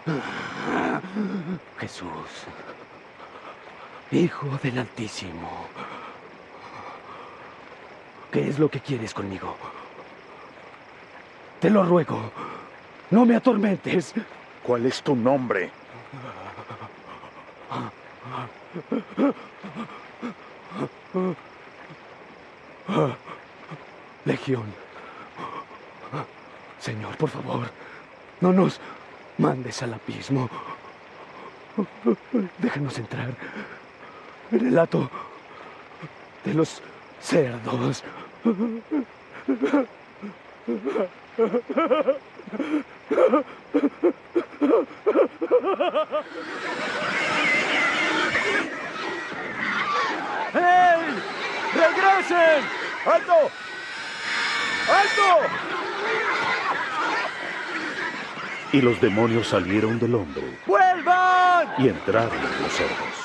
Jesús, Hijo del Altísimo, ¿qué es lo que quieres conmigo? Te lo ruego, no me atormentes. ¿Cuál es tu nombre? Legión. Señor, por favor, no nos mandes al abismo. Déjanos entrar en el hato de los cerdos. ¡Hey! ¡Regresen! ¡Alto! ¡Alto! Y los demonios salieron del hombre ¡Vuelvan! y entraron en los cerdos.